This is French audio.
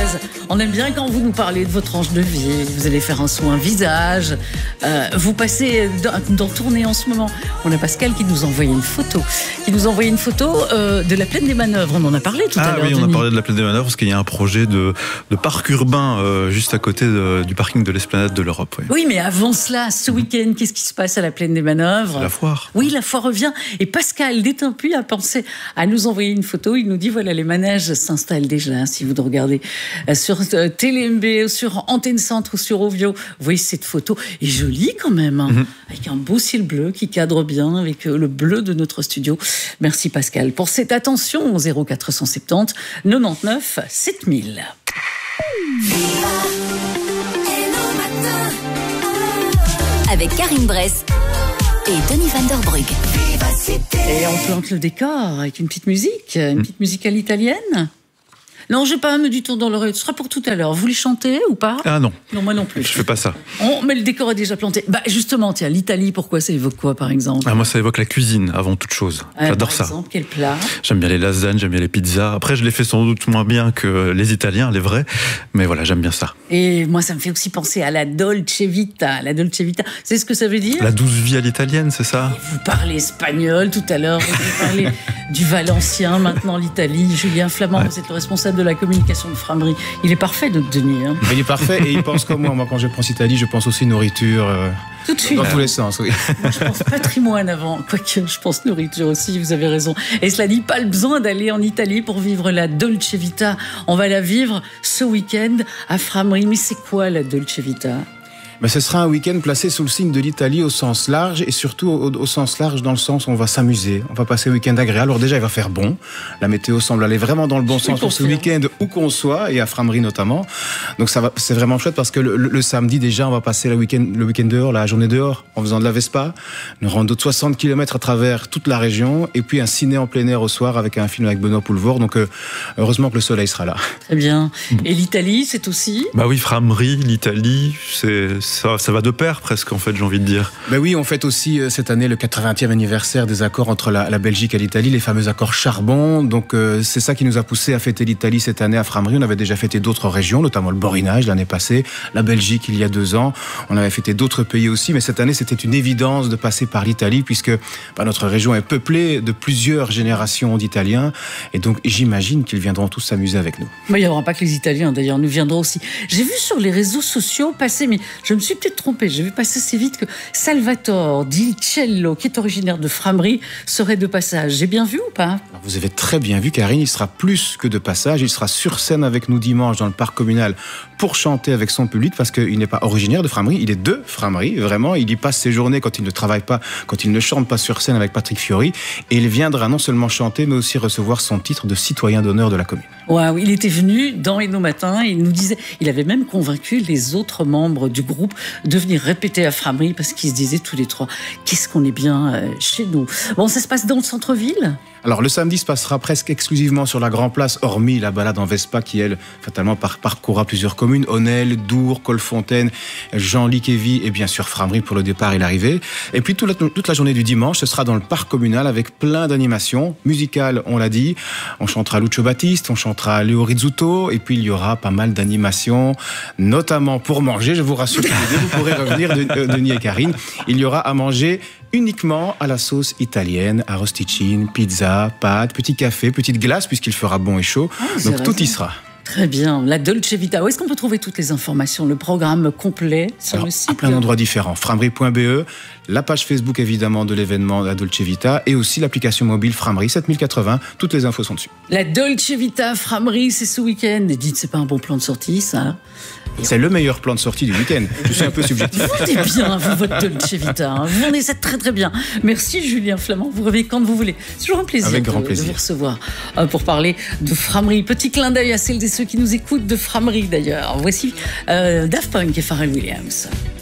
française. On aime bien quand vous nous parlez de votre tranche de vie. Vous allez faire un soin visage. Vous passez dans tournée en ce moment. On a Pascal qui nous a envoyé une photo. De la Plaine des Manœuvres. On en a parlé tout à l'heure. Ah oui, on a parlé de la Plaine des Manœuvres parce qu'il y a un projet de parc urbain juste à côté du parking de l'Esplanade de l'Europe. Oui. Oui, mais avant cela, ce week-end, qu'est-ce qui se passe à la Plaine des Manœuvres? La foire. Oui, la foire revient. Et Pascal Détimpuis a pensé à nous envoyer une photo. Il nous dit, voilà, les manèges s'installent déjà. Si vous regardez sur TéléMB, sur Antenne Centre ou sur Ovio, vous voyez cette photo est jolie quand même, hein, avec un beau ciel bleu qui cadre bien avec le bleu de notre studio. Merci Pascal pour cette attention au 0470 99 7000. Avec Karine Bress et Denis Van der Brugge. Et on plante le décor avec une petite musique à l'italienne. Non, j'ai pas à me du tour dans l'oreille. Ce sera pour tout à l'heure. Vous voulez chanter ou pas? Ah non. Non, moi non plus. Je fais pas ça. Mais le décor est déjà planté. Bah justement, tiens, l'Italie, pourquoi ça évoque quoi, par exemple? Moi, ça évoque la cuisine avant toute chose. J'adore ça. Par exemple, quel plat? J'aime bien les lasagnes, j'aime bien les pizzas. Après, je les fais sans doute moins bien que les Italiens, les vrais. Mais voilà, j'aime bien ça. Et moi, ça me fait aussi penser à la Dolce Vita. La Dolce Vita, c'est ce que ça veut dire? La douce vie à l'italienne, c'est ça? Vous parlez espagnol tout à l'heure. Vous parlez du Valencien, maintenant l'Italie. Julien Flamand, vous êtes le responsable de la communication de Framery. Il est parfait, notre Denis. Hein. Il est parfait et il pense comme moi. Moi, quand je pense Italie, je pense aussi nourriture. Tout de suite. Dans tous les sens, oui. Moi, je pense patrimoine avant, quoique je pense nourriture aussi, vous avez raison. Et cela dit, pas le besoin d'aller en Italie pour vivre la Dolce Vita. On va la vivre ce week-end à Framery. Mais c'est quoi la Dolce Vita? Ce sera un week-end placé sous le signe de l'Italie au sens large et surtout au sens large dans le sens où on va s'amuser, on va passer un week-end agréable. Alors déjà, il va faire bon. La météo semble aller vraiment dans le bon sens pour ce week-end où qu'on soit et à Framery notamment. Donc c'est vraiment chouette parce que le samedi déjà, on va passer le week-end dehors, la journée dehors en faisant de la Vespa, une rando de 60 km à travers toute la région et puis un ciné en plein air au soir avec un film avec Benoît Poulvord. Donc heureusement que le soleil sera là. Très bien. Et l'Italie, c'est aussi? Bah oui, Framery, l'Italie, ça va de pair presque en fait, j'ai envie de dire. Oui, on fête aussi cette année le 80e anniversaire des accords entre la Belgique et l'Italie, les fameux accords charbon. Donc c'est ça qui nous a poussé à fêter l'Italie cette année à Framery. On avait déjà fêté d'autres régions, notamment le Borinage l'année passée, la Belgique il y a 2 ans. On avait fêté d'autres pays aussi, mais cette année c'était une évidence de passer par l'Italie puisque notre région est peuplée de plusieurs générations d'Italiens et donc j'imagine qu'ils viendront tous s'amuser avec nous. Mais il n'y aura pas que les Italiens d'ailleurs, nous viendrons aussi. J'ai vu sur les réseaux sociaux passer, mais je me suis peut-être trompée, j'ai vu passer assez vite que Salvatore Di Cello, qui est originaire de Framery, serait de passage. J'ai bien vu ou pas? Alors vous avez très bien vu, Karine, il sera plus que de passage, il sera sur scène avec nous dimanche dans le parc communal pour chanter avec son public parce qu'il n'est pas originaire de Framery, il est de Framery, vraiment, il y passe ses journées quand il ne travaille pas, quand il ne chante pas sur scène avec Patrick Fiori et il viendra non seulement chanter mais aussi recevoir son titre de citoyen d'honneur de la commune. Waouh, il était venu dans Héno Matin, il nous disait, il avait même convaincu les autres membres du groupe de venir répéter à Framery parce qu'ils se disaient tous les trois, qu'est-ce qu'on est bien chez nous. Bon, ça se passe dans le centre-ville? Alors le samedi se passera presque exclusivement sur la Grand Place, hormis la balade en Vespa qui, elle, fatalement parcourra plusieurs communes, Onel, Dour, Colfontaine, Genlis-Kévy et bien sûr Framery pour le départ et l'arrivée. Et puis toute la journée du dimanche, ce sera dans le parc communal avec plein d'animations musicales, on l'a dit. On chantera Lucio Baptiste, on chantera Léo Rizzuto et puis il y aura pas mal d'animations, notamment pour manger. Je vous rassure, vous pourrez revenir, Denis et Karine. Il y aura à manger uniquement à la sauce italienne, arrosticine, pizza, pâtes, petit café, petite glace puisqu'il fera bon et chaud. Donc tout y sera. Très bien, la Dolce Vita. Où est-ce qu'on peut trouver toutes les informations, le programme complet sur le site? À plein d'endroits différents. Framery.be, la page Facebook évidemment de l'événement La Dolce Vita et aussi l'application mobile Framery 7080. Toutes les infos sont dessus. La Dolce Vita Framery, c'est ce week-end. Et dites, c'est pas un bon plan de sortie, ça? C'est le meilleur plan de sortie du week-end. Je suis un peu subjectif. Vous êtes bien, vous, votre Dolce Vita. Hein. Vous en êtes très très bien. Merci Julien Flamand. Vous revenez quand vous voulez. C'est toujours un plaisir, avec grand plaisir de vous recevoir pour parler de Framery. Petit clin d'œil à celles et ceux qui nous écoutent de Framery d'ailleurs. Voici Daft Punk et Pharrell Williams.